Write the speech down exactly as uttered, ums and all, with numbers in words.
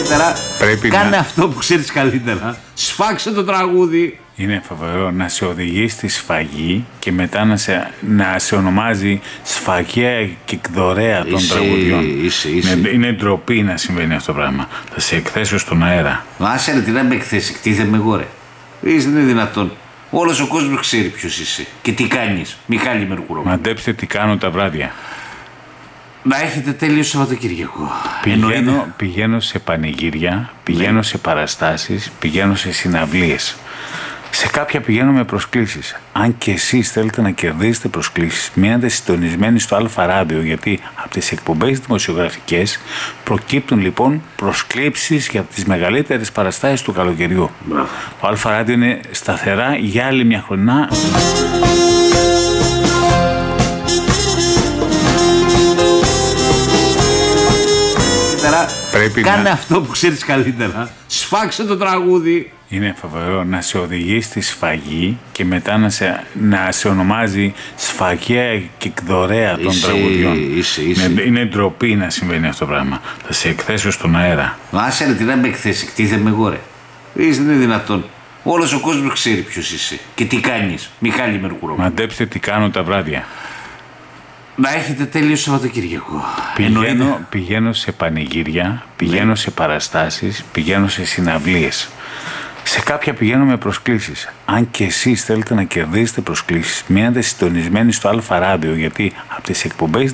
καλύτερα. Πρέπει Κάνε να... αυτό που ξέρεις καλύτερα. Σφάξε το τραγούδι. Είναι φοβερό να σε οδηγεί στη σφαγή και μετά να σε, να σε ονομάζει σφαγέα και εκδορέα των Είσαι, τραγουδιών. είσαι, είσαι. Είναι, είναι ντροπή να συμβαίνει αυτό το πράγμα. Θα σε εκθέσω στον αέρα. Άσε ρε, τι να με εκθέσει, κτίθεμαι εγώ ρε. Είσαι, δεν είναι δυνατόν. Όλος ο κόσμος ξέρει ποιος είσαι και τι κάνεις. Μιχάλη Μερκουρό. Μαντέψτε τι κάνω τα βράδια. Να έχετε τέλειο Σαββατοκύριακο. Πηγαίνω, Εννοείται. πηγαίνω σε πανηγύρια, πηγαίνω Ναι. σε παραστάσεις, πηγαίνω σε συναυλίες. Σε κάποια πηγαίνω με προσκλήσεις. Αν και εσείς θέλετε να κερδίσετε προσκλήσεις, μείνετε συντονισμένοι στο Αλφα Ράδιο, γιατί από τις εκπομπές δημοσιογραφικές προκύπτουν λοιπόν προσκλήσεις για τις μεγαλύτερες παραστάσεις του καλοκαιριού. Μπράβο. Το Αλφα Ράδιο είναι σταθερά για άλλη μια χρονιά. Πρέπει Κάνε να... αυτό που ξέρεις καλύτερα. Σφάξε το τραγούδι. Είναι φοβερό να σε οδηγεί στη σφαγή και μετά να σε, να σε ονομάζει σφαγέα και εκδορέα των Είσαι, τραγουδιών. είσαι, είσαι. Είναι, είναι ντροπή να συμβαίνει αυτό το πράγμα. Θα σε εκθέσω στον αέρα. Άσε ρε, τι να με εκθέσει, κτίθεμαι εγώ ρε. Είσαι, δεν είναι δυνατόν. Όλος ο κόσμος ξέρει ποιος είσαι και τι κάνεις. Μιχάλη Μερκουρό. Μαντέψτε τι κάνω τα βράδια. Να έχετε τέλειο Σαββατοκύριακο. Εννοείται. Πηγαίνω, πηγαίνω σε πανηγύρια, πηγαίνω σε παραστάσεις, πηγαίνω σε συναυλίες. Σε κάποια πηγαίνω με προσκλήσεις. Αν και εσείς θέλετε να κερδίσετε προσκλήσεις, μείνετε συντονισμένοι στο Αλφα Ράδιο, γιατί από τις εκπομπές